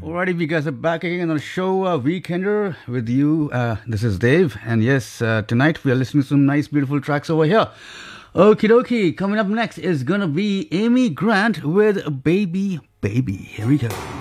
Alrighty, we guys are back again on the show Weekender with you. This is Dave, and yes, tonight we are listening to some nice, beautiful tracks over here. Okie dokie, coming up next is gonna be Amy Grant with Baby Baby. Here we go.